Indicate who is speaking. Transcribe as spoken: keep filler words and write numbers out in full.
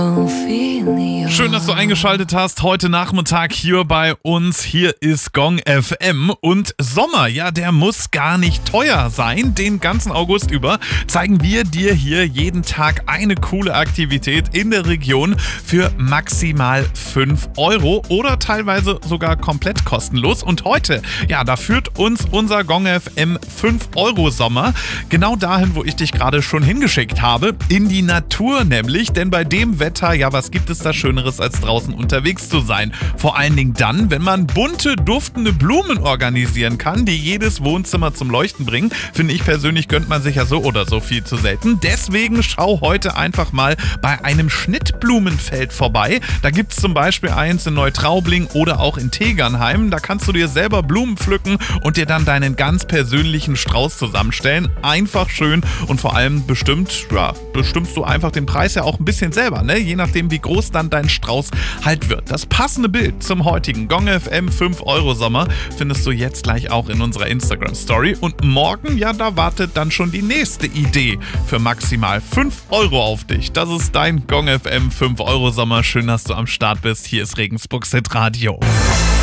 Speaker 1: Schön, dass du eingeschaltet hast. Heute Nachmittag hier bei uns. Hier ist Gong F M. Und Sommer, ja, der muss gar nicht teuer sein. Den ganzen August über zeigen wir dir hier jeden Tag eine coole Aktivität in der Region für maximal fünf Euro oder teilweise sogar komplett kostenlos. Und heute, ja, da führt uns unser Gong F M fünf Euro Sommer genau dahin, wo ich dich gerade schon hingeschickt habe. In die Natur nämlich, denn bei dem Wetter, ja, was gibt es da Schöneres, als draußen unterwegs zu sein? Vor allen Dingen dann, wenn man bunte, duftende Blumen organisieren kann, die jedes Wohnzimmer zum Leuchten bringen. Finde ich persönlich, gönnt man sich ja so oder so viel zu selten. Deswegen schau heute einfach mal bei einem Schnittblumenfeld vorbei. Da gibt es zum Beispiel eins in Neutraubling oder auch in Tegernheim. Da kannst du dir selber Blumen pflücken und dir dann deinen ganz persönlichen Strauß zusammenstellen. Einfach schön und vor allem bestimmt, ja, bestimmst du einfach den Preis ja auch ein bisschen selber, ne? Je nachdem, wie groß dann dein Strauß halt wird. Das passende Bild zum heutigen Gong F M fünf Euro Sommer findest du jetzt gleich auch in unserer Instagram-Story. Und morgen, ja, da wartet dann schon die nächste Idee für maximal fünf Euro auf dich. Das ist dein Gong F M fünf Euro Sommer. Schön, dass du am Start bist. Hier ist Regensburg Hit Radio.